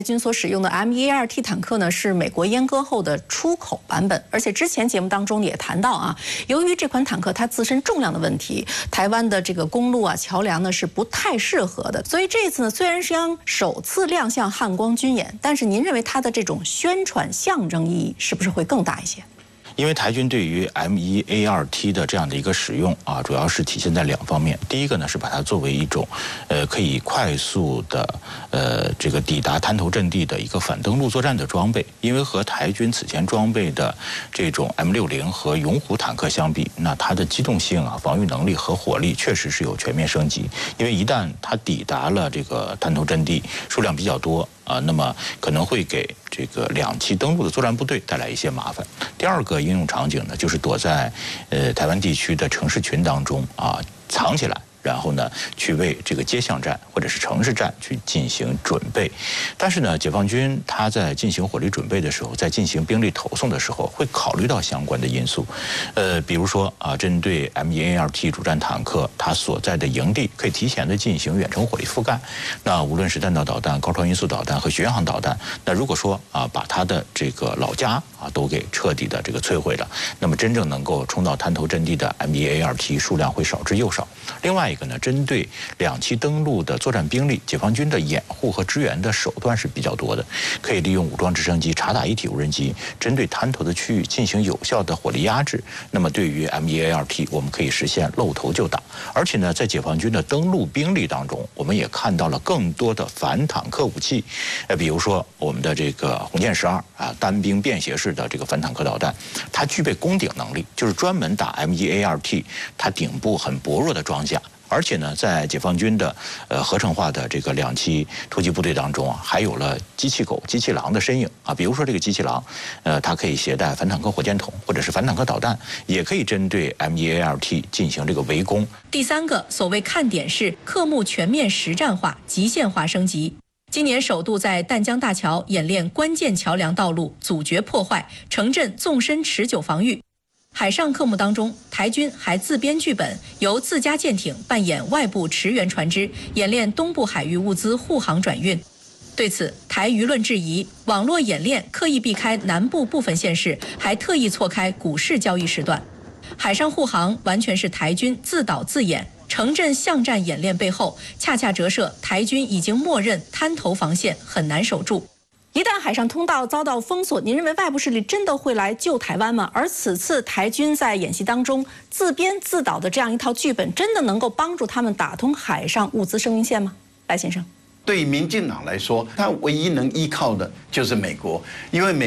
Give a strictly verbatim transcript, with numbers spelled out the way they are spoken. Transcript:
军所使用的 M 一 A 二 T 坦克呢，是美国阉割后的出口版本。而且之前节目当中也谈到啊，由于这款坦克它自身重量的问题，台湾的这个公路啊、桥梁呢是不太适合的。所以这次呢，虽然是将首次亮相汉光军演，但是您认为它的这种宣传象征意义是不是会更大一些？ 因为台军对于 M 一 A 二 T 的这样的一个使用啊，主要是体现在两方面。第一个呢是把它作为一种，呃，可以快速的呃这个抵达滩头阵地的一个反登陆作战的装备。因为和台军此前装备的这种 M 六零和勇虎坦克相比，那它的机动性啊、防御能力和火力确实是有全面升级。因为一旦它抵达了这个滩头阵地，数量比较多。 啊，那么可能会给这个两栖登陆的作战部队带来一些麻烦。第二个应用场景呢，就是躲在呃台湾地区的城市群当中啊，藏起来。 然后呢，去为这个街巷战或者是城市战去进行准备，但是呢，解放军他在进行火力准备的时候，在进行兵力投送的时候，会考虑到相关的因素，呃，比如说啊，针对 M 一 A 二 T 主战坦克，它所在的营地可以提前的进行远程火力覆盖。那无论是弹道导弹、高超音速导弹和巡航导弹，那如果说啊，把它的这个老家啊都给彻底的这个摧毁了，那么真正能够冲到滩头阵地的 M 一 A 二 T 数量会少之又少。另外 一个呢，针对两栖登陆的作战兵力，解放军的掩护和支援的手段是比较多的，可以利用武装直升机、察打一体无人机，针对滩头的区域进行有效的火力压制。那么对于 M 一 A 二 T， 我们可以实现露头就打。而且呢，在解放军的登陆兵力当中，我们也看到了更多的反坦克武器，呃，比如说我们的这个红箭十二啊，单兵便携式的这个反坦克导弹，它具备攻顶能力，就是专门打 M 一 A 二 T， 它顶部很薄弱的装甲。 而且呢，在解放军的呃合成化的这个两栖突击部队当中啊，还有了机器狗、机器狼的身影啊。比如说这个机器狼，呃，它可以携带反坦克火箭筒或者是反坦克导弹，也可以针对 M 一 A 二 T 进行这个围攻。 第三个所谓看点是科目全面实战化、极限化升级。今年首度在淡江大桥演练关键桥梁道路阻绝破坏、城镇纵深持久防御。 海上科目当中，台军还自编剧本，由自家舰艇扮演外部驰援船只，演练东部海域物资护航转运。对此，台舆论质疑，网络演练刻意避开南部部分县市，还特意错开股市交易时段。海上护航完全是台军自导自演，城镇巷战演练背后，恰恰折射台军已经默认滩头防线很难守住。 一旦海上通道遭到封锁，您认为外部势力真的会来救台湾吗？而此次台军在演习当中自编自导的这样一套剧本，真的能够帮助他们打通海上物资生命线吗？赖先生， 对民进党来说，他唯一能依靠的就是美国，因为美。